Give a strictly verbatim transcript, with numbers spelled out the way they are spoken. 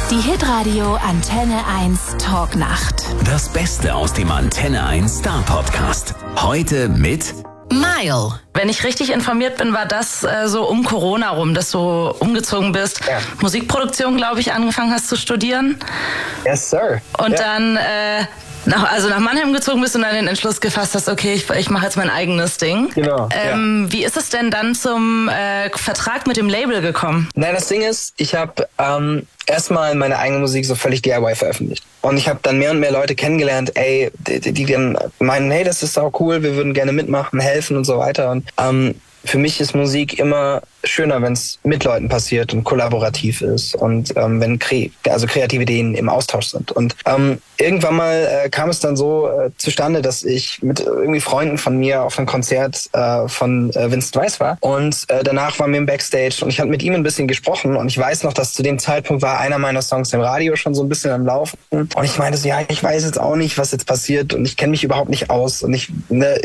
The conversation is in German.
Die Hitradio Antenne eins Talknacht. Das Beste aus dem Antenne eins Star Podcast. Heute mit Mile. Wenn ich richtig informiert bin, war das äh, so um Corona rum, dass du umgezogen bist. Ja. Musikproduktion, glaube ich, angefangen hast zu studieren. Yes, sir. Und ja. dann äh, nach, also nach Mannheim gezogen bist und dann den Entschluss gefasst hast, okay, ich, ich mache jetzt mein eigenes Ding. Genau, Ähm, Wie ist es denn dann zum äh, Vertrag mit dem Label gekommen? Nein, das Ding ist, ich habe ähm, erstmal meine eigene Musik so völlig D I Y veröffentlicht. Und ich habe dann mehr und mehr Leute kennengelernt, ey, die, die, die dann meinen, hey, das ist auch cool, wir würden gerne mitmachen, helfen und so weiter. Und ähm, für mich ist Musik immer schöner, wenn es mit Leuten passiert und kollaborativ ist und ähm, wenn kre- also kreative Ideen im Austausch sind. Und ähm, irgendwann mal äh, kam es dann so äh, zustande, dass ich mit irgendwie Freunden von mir auf einem Konzert äh, von äh, Vincent Weiss war und äh, danach waren wir im Backstage und ich habe mit ihm ein bisschen gesprochen und ich weiß noch, dass zu dem Zeitpunkt war einer meiner Songs im Radio schon so ein bisschen am Laufen und ich meinte so, ja, ich weiß jetzt auch nicht, was jetzt passiert und ich kenne mich überhaupt nicht aus und ich ne,